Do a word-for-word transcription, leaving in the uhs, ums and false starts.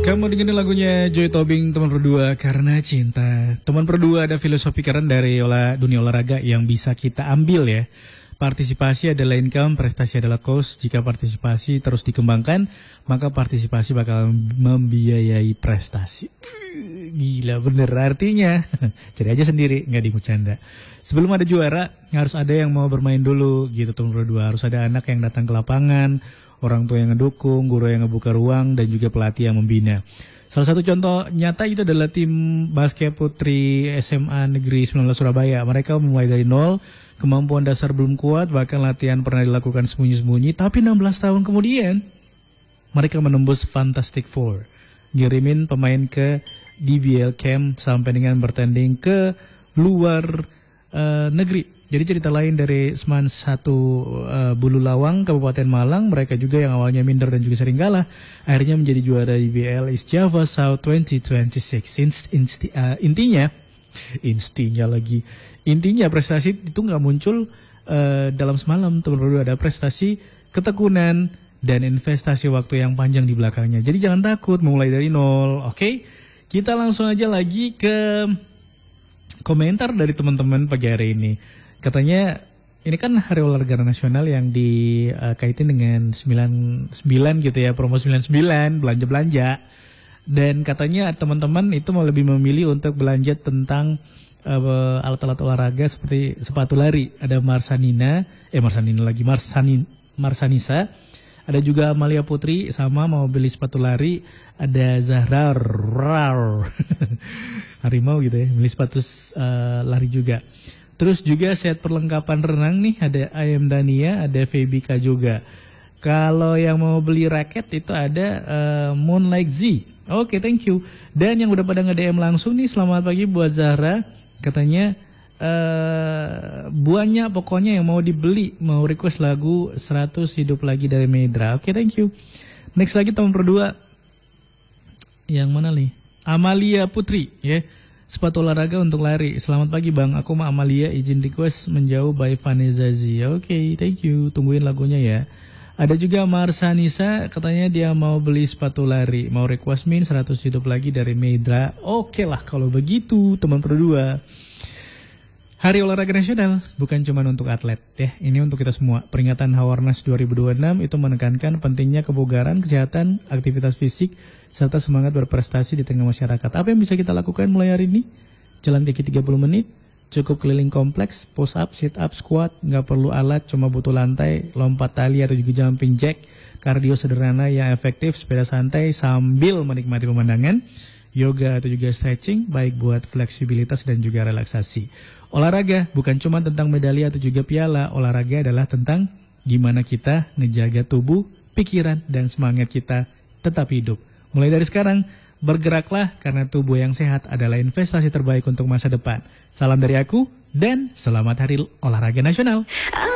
Kamu dengerin lagunya Joy Tobing, Teman Berdua Karena Cinta. Teman Berdua ada filosofi keren dari olah, dunia olahraga yang bisa kita ambil ya. Partisipasi adalah income, prestasi adalah cost. Jika partisipasi terus dikembangkan, maka partisipasi bakal membiayai prestasi. Gila bener artinya. Cari aja sendiri, nggak dimucanda. Sebelum ada juara, harus ada yang mau bermain dulu gitu teman berdua. Harus ada anak yang datang ke lapangan, orang tua yang ngedukung, guru yang ngebuka ruang, dan juga pelatih yang membina. Salah satu contoh nyata itu adalah tim basket putri S M A Negeri sembilan belas Surabaya. Mereka mulai dari nol, kemampuan dasar belum kuat, bahkan latihan pernah dilakukan sembunyi-sembunyi. Tapi enam belas tahun kemudian, mereka menembus Fantastic Four. Ngirimin pemain ke D B L Camp sampai dengan bertanding ke luar uh, negeri. Jadi cerita lain dari Seman satu uh, Bulu Lawang, Kabupaten Malang, mereka juga yang awalnya minder dan juga sering kalah, akhirnya menjadi juara I B L East Java South dua ribu dua puluh enam. Inst, insti, uh, intinya, instinya lagi, intinya prestasi itu nggak muncul uh, dalam semalam, teman berdua, ada prestasi ketekunan dan investasi waktu yang panjang di belakangnya. Jadi jangan takut memulai dari nol, oke? Okay? Kita langsung aja lagi ke komentar dari teman-teman pagi hari ini. Katanya ini kan hari olahraga nasional yang dikaitin dengan sembilan puluh sembilan gitu ya, promo sembilan puluh sembilan, belanja-belanja. Dan katanya teman-teman itu mau lebih memilih untuk belanja tentang uh, alat-alat olahraga seperti sepatu lari. Ada Marsanina, eh Marsanina lagi, Marsanin, Marsanisa. Ada juga Amalia Putri sama mau beli sepatu lari. Ada Zahra Rar. Harimau gitu ya, beli sepatu uh, lari juga. Terus juga set perlengkapan renang nih, ada Ayam Dania, ada Febika juga. Kalau yang mau beli raket itu ada uh, Moonlight Z. Oke, okay, thank you. Dan yang udah pada nge-D M langsung nih, selamat pagi buat Zahra. Katanya uh, buahnya pokoknya yang mau dibeli, mau request lagu seratus Hidup Lagi dari Medra. Oke, okay, thank you. Next lagi teman berdua. Yang mana nih? Amalia Putri, ya. Yeah. Sepatu olahraga untuk lari. Selamat pagi bang, aku mah Amalia, izin request Menjauh by Vanessa Z. Oke, okay, thank you, tungguin lagunya ya. Ada juga Marsanisa, katanya dia mau beli sepatu lari, mau request min seratus Hidup Lagi dari Medra. Oke okay lah kalau begitu teman berdua. Hari olahraga nasional bukan cuma untuk atlet ya, ini untuk kita semua. Peringatan Hawarnas dua ribu dua puluh enam itu menekankan pentingnya kebugaran, kesehatan, aktivitas fisik, serta semangat berprestasi di tengah masyarakat. Apa yang bisa kita lakukan mulai hari ini? Jalan kaki tiga puluh menit, cukup keliling kompleks, push up, sit up, squat, nggak perlu alat, cuma butuh lantai, lompat tali atau juga jumping jack, kardio sederhana yang efektif, sepeda santai sambil menikmati pemandangan, yoga atau juga stretching, baik buat fleksibilitas dan juga relaksasi. Olahraga bukan cuma tentang medali atau juga piala, olahraga adalah tentang gimana kita ngejaga tubuh, pikiran, dan semangat kita tetap hidup. Mulai dari sekarang, bergeraklah karena tubuh yang sehat adalah investasi terbaik untuk masa depan. Salam dari aku dan selamat Hari Olahraga Nasional.